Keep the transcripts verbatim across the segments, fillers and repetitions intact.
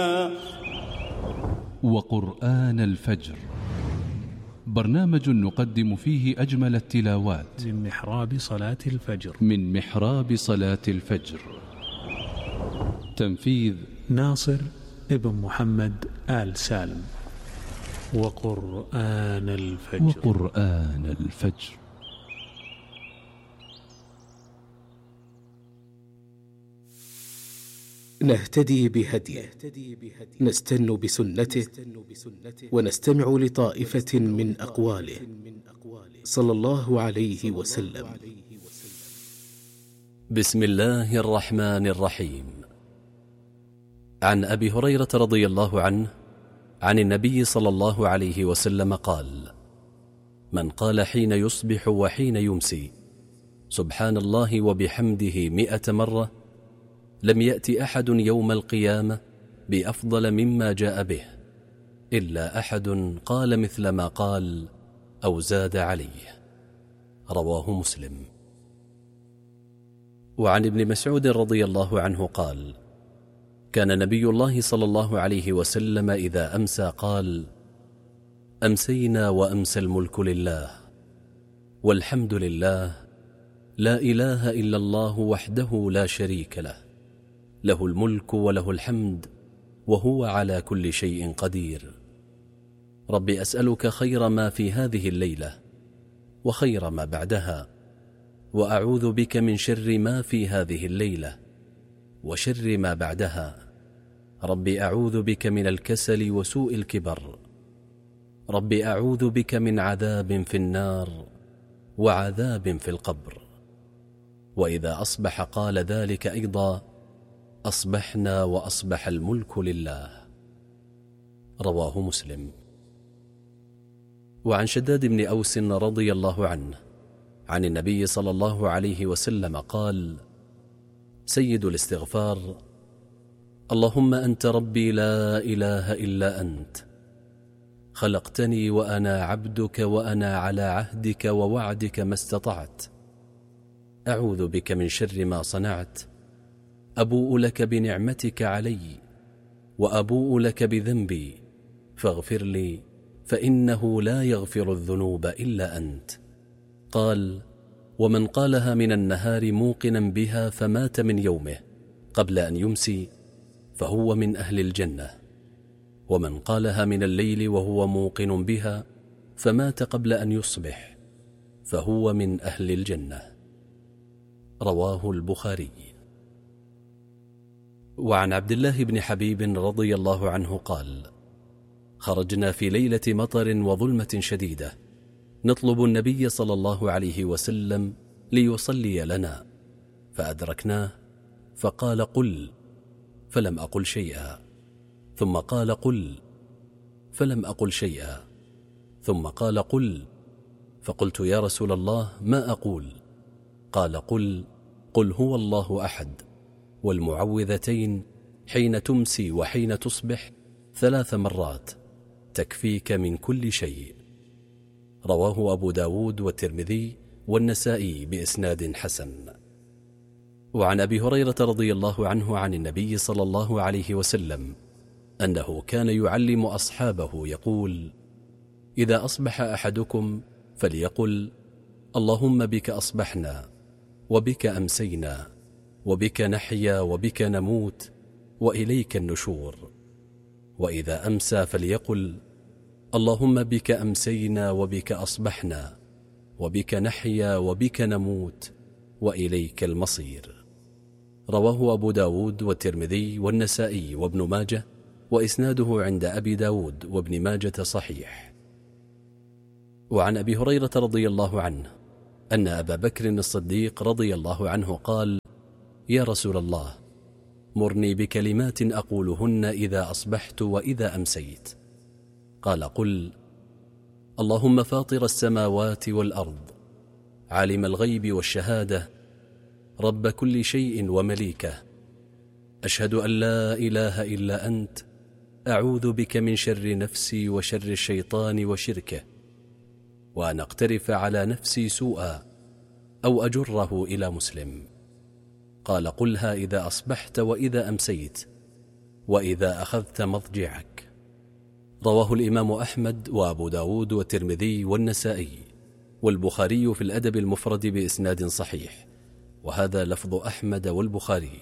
وقرآن الفجر، برنامج نقدم فيه أجمل التلاوات من محراب صلاة الفجر من محراب صلاة الفجر. تنفيذ ناصر ابن محمد آل سالم. وقرآن الفجر وقرآن الفجر. نهتدي بهديه، نستن بسنته، ونستمع لطائفة من أقواله صلى الله عليه وسلم. بسم الله الرحمن الرحيم. عن أبي هريرة رضي الله عنه عن النبي صلى الله عليه وسلم قال: من قال حين يصبح وحين يمسي سبحان الله وبحمده مئة مرة لم يأت أحد يوم القيامة بأفضل مما جاء به إلا أحد قال مثل ما قال أو زاد عليه. رواه مسلم. وعن ابن مسعود رضي الله عنه قال: كان نبي الله صلى الله عليه وسلم إذا أمسى قال: أمسينا وأمسى الملك لله والحمد لله لا إله إلا الله وحده لا شريك له له الملك وله الحمد وهو على كل شيء قدير. رب أسألك خير ما في هذه الليلة وخير ما بعدها، وأعوذ بك من شر ما في هذه الليلة وشر ما بعدها. رب أعوذ بك من الكسل وسوء الكبر. رب أعوذ بك من عذاب في النار وعذاب في القبر. وإذا أصبح قال ذلك أيضا: أصبحنا وأصبح الملك لله. رواه مسلم. وعن شداد بن أوس رضي الله عنه عن النبي صلى الله عليه وسلم قال: سيد الاستغفار: اللهم أنت ربي لا إله إلا أنت، خلقتني وأنا عبدك وأنا على عهدك ووعدك ما استطعت، أعوذ بك من شر ما صنعت، أبوء لك بنعمتك علي وأبوء لك بذنبي فاغفر لي فإنه لا يغفر الذنوب إلا أنت. قال: ومن قالها من النهار موقنا بها فمات من يومه قبل أن يمسي فهو من أهل الجنة، ومن قالها من الليل وهو موقن بها فمات قبل أن يصبح فهو من أهل الجنة. رواه البخاري. وعن عبد الله بن حبيب رضي الله عنه قال: خرجنا في ليلة مطر وظلمة شديدة نطلب النبي صلى الله عليه وسلم ليصلي لنا، فأدركناه فقال: قل، فلم أقل شيئا، ثم قال: قل، فلم أقل شيئا، ثم قال: قل، فقلت: يا رسول الله ما أقول؟ قال: قل قل هو الله أحد والمعوذتين حين تمسي وحين تصبح ثلاث مرات تكفيك من كل شيء. رواه أبو داود والترمذي والنسائي بإسناد حسن. وعن أبي هريرة رضي الله عنه عن النبي صلى الله عليه وسلم أنه كان يعلم أصحابه يقول: إذا أصبح أحدكم فليقل: اللهم بك أصبحنا وبك أمسينا وبك نحيا وبك نموت وإليك النشور. وإذا أمسى فليقل: اللهم بك أمسينا وبك أصبحنا وبك نحيا وبك نموت وإليك المصير. رواه أبو داود والترمذي والنسائي وابن ماجه، وإسناده عند أبي داود وابن ماجة صحيح. وعن أبي هريرة رضي الله عنه أن أبا بكر الصديق رضي الله عنه قال: يا رسول الله، مرني بكلمات أقولهن إذا أصبحت وإذا أمسيت. قال: قل: اللهم فاطر السماوات والأرض، عالم الغيب والشهادة، رب كل شيء ومليكه، أشهد أن لا إله إلا أنت، أعوذ بك من شر نفسي وشر الشيطان وشركه، وأن أقترف على نفسي سوءا أو أجره إلى مسلم. قال: قلها إذا أصبحت وإذا أمسيت، وإذا أخذت مضجعك. رواه الإمام أحمد وأبو داود والترمذي والنسائي والبخاري في الأدب المفرد بإسناد صحيح، وهذا لفظ أحمد والبخاري.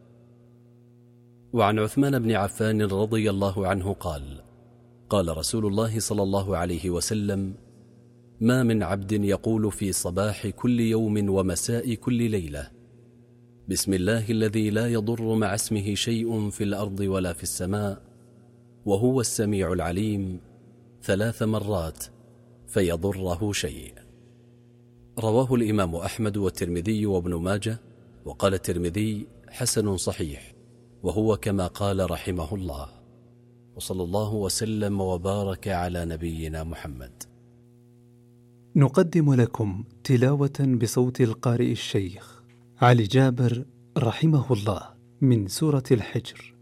وعن عثمان بن عفان رضي الله عنه قال: قال رسول الله صلى الله عليه وسلم: ما من عبد يقول في صباح كل يوم ومساء كل ليلة: بسم الله الذي لا يضر مع اسمه شيء في الأرض ولا في السماء وهو السميع العليم، ثلاث مرات فيضره شيء. رواه الإمام أحمد والترمذي وابن ماجه، وقال الترمذي: حسن صحيح، وهو كما قال رحمه الله. وصلى الله وسلم وبارك على نبينا محمد. نقدم لكم تلاوة بصوت القارئ الشيخ علي جابر رحمه الله من سورة الحجر.